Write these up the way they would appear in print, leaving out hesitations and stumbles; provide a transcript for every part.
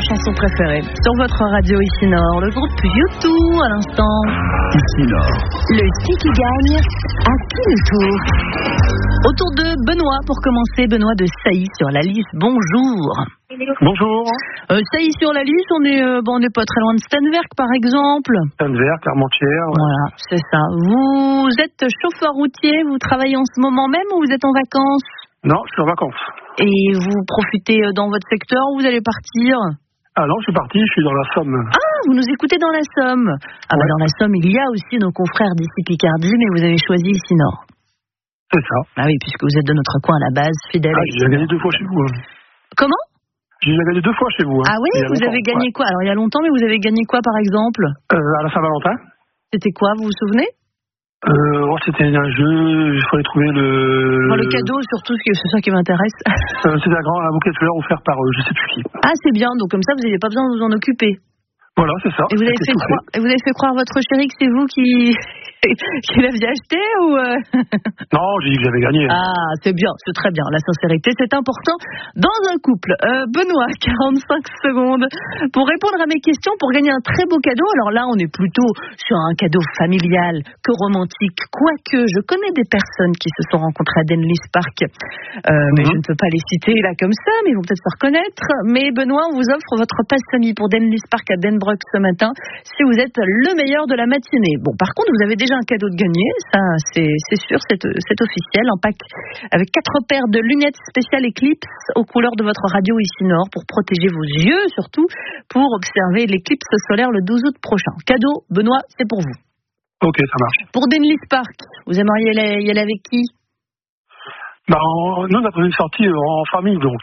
chansons préférées sur votre radio ici Nord. Le groupe U2 à l'instant. Ici Nord. Le ski qui gagne à qui le tour? Autour de Benoît pour commencer. Benoît de Sailly sur la Lys. Bonjour. Bonjour. Sailly sur la Lys, on est pas très loin de Stenwerk par exemple. Stenwerk, Armentières. Ouais. Voilà, c'est ça. Vous êtes chauffeur routier, vous travaillez en ce moment même ou vous êtes en vacances? Non, je suis en vacances. Et vous profitez dans votre secteur ou vous allez partir? Ah non, je suis parti, je suis dans la Somme. Ah, vous nous écoutez dans la Somme. Ah ouais. Dans la Somme, il y a aussi nos confrères d'ici Picardie, mais vous avez choisi ici Nord. C'est ça. Ah oui, puisque vous êtes de notre coin à la base, fidèle. Ah, j'ai gagné 2 fois chez vous. Hein. Comment? J'ai gagné 2 fois chez vous. Hein. Ah oui, vous avez gagné quoi? Alors il y a longtemps, mais vous avez gagné quoi par exemple? À la Saint-Valentin. C'était quoi, vous vous souvenez? C'était un jeu, il fallait trouver le cadeau, surtout, c'est ça qui m'intéresse. C'était un bouquet de fleurs offert par je sais plus qui. Ah, c'est bien, donc comme ça, vous n'avez pas besoin de vous en occuper. Voilà, c'est ça. Et vous avez fait croire à votre chérie que c'est vous qui l'aviez acheté ou Non, j'ai dit que j'avais gagné. Ah, c'est bien, c'est très bien. La sincérité, c'est important dans un couple. Benoît, 45 secondes pour répondre à mes questions, pour gagner un très beau cadeau. Alors là, on est plutôt sur un cadeau familial que romantique. Quoique, je connais des personnes qui se sont rencontrées à Denlis Park. Mais je ne peux pas les citer là comme ça, mais ils vont peut-être se reconnaître. Mais Benoît, on vous offre votre passe famille pour Denlis Park à Denbrook ce matin, si vous êtes le meilleur de la matinée. Bon, par contre, vous avez déjà un cadeau de gagner, ça c'est sûr, c'est officiel, un pack avec 4 paires de lunettes spéciales Eclipse aux couleurs de votre radio ici Nord pour protéger vos yeux, surtout pour observer l'éclipse solaire le 12 août prochain. Cadeau, Benoît, c'est pour vous. Ok, ça marche. Pour Denlis Park, vous aimeriez y aller avec qui? Nous, on a prévu une sortie en famille, donc...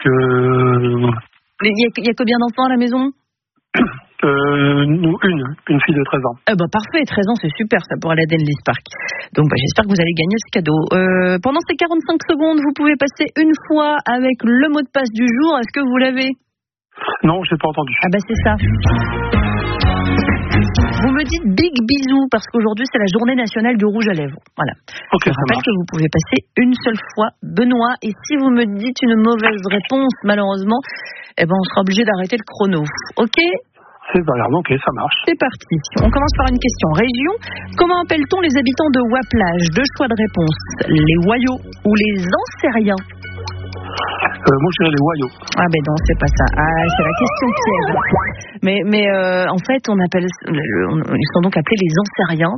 Il y a combien d'enfants à la maison? Nous, une fille de 13 ans. Parfait, 13 ans, c'est super, ça pour aller à Denlis Park. Donc, j'espère que vous allez gagner ce cadeau. Pendant ces 45 secondes, vous pouvez passer une fois avec le mot de passe du jour. Est-ce que vous l'avez? Non, je n'ai pas entendu. C'est ça. Vous me dites big bisous parce qu'aujourd'hui c'est la journée nationale du rouge à lèvres. Voilà. Okay, je rappelle que vous pouvez passer une seule fois, Benoît. Et si vous me dites une mauvaise réponse, malheureusement, on sera obligé d'arrêter le chrono. Ok? C'est pas grave, ok, ça marche. C'est parti. On commence par une question. Région, comment appelle-t-on les habitants de Waplage? 2 choix de réponse. Les Wayaux ou les Ancériens? Moi, je dirais les Wayaux. Non, c'est pas ça. C'est la question piège. Mais en fait, ils sont donc appelés les Ancériens